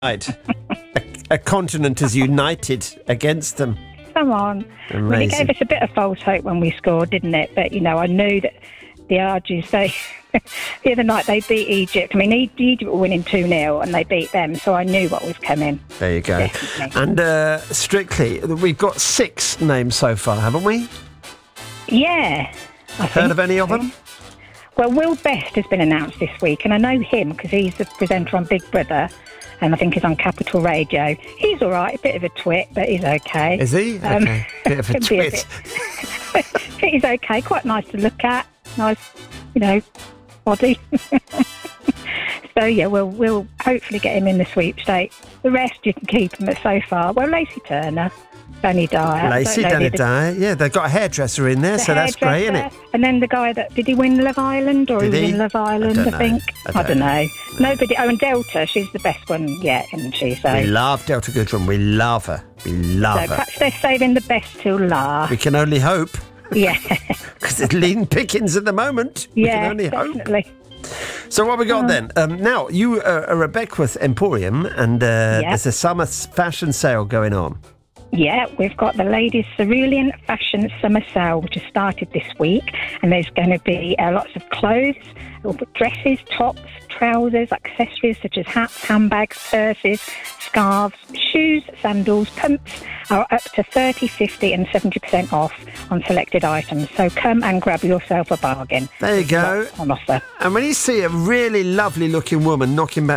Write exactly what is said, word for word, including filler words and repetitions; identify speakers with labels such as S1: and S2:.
S1: Right. a, a continent is united against them.
S2: Come on.
S1: Amazing.
S2: Well, it gave us a bit of false hope when we scored, didn't it? But, you know, I knew that the Argies, they, the other night they beat Egypt. I mean, Egypt were winning two nil and they beat them, so I knew what was coming.
S1: There you go.
S2: Definitely.
S1: And uh, Strictly, we've got six names so far, haven't we?
S2: Yeah. I
S1: Heard
S2: think
S1: of any of
S2: so.
S1: them?
S2: Well, Will Best has been announced this week, and I know him because he's the presenter on Big Brother, and I think he's on Capital Radio. He's all right, a bit of a twit, but he's okay.
S1: Is he?
S2: Um,
S1: Okay. Bit of a
S2: could be a
S1: twit.
S2: bit- he's okay, quite nice to look at, nice, you know, body. So, yeah, we'll, we'll hopefully get him in the sweepstakes. The rest, you can keep him at so far. Well, Lacey Turner, Danny Dyer.
S1: Lacey, Danny Dyer. Yeah, they've got a hairdresser in there,
S2: The
S1: so that's great, isn't it?
S2: hairdresser. And then the guy that, did he win Love Island? Or
S1: Did
S2: he was
S1: he?
S2: in Love Island,
S1: I
S2: I,
S1: don't know.
S2: think.
S1: I don't
S2: I don't know. Nobody. Oh, and Delta, she's the best one yet, isn't she? So,
S1: We love Delta Goodrem. We love her. We love
S2: so
S1: her.
S2: perhaps they're saving the best till last.
S1: We can only hope,
S2: Yeah.
S1: because it's lean pickings at the moment. We
S2: yeah,
S1: can only hope.
S2: definitely.
S1: So what we got
S2: Oh.
S1: then? Um, now, you uh, are at Beckwith Emporium, and uh,
S2: Yeah.
S1: there's a summer s- fashion sale going on.
S2: Yeah, we've got the ladies' Cerulean Fashion Summer Sale, which has started this week, and there's going to be uh, lots of clothes, dresses, tops, trousers, accessories such as hats, handbags, purses, scarves, shoes, sandals, pumps are up to thirty, fifty and seventy percent off on selected items. So come and grab yourself a bargain.
S1: There you go.
S2: Lots on offer.
S1: And when you see a really lovely looking woman knocking back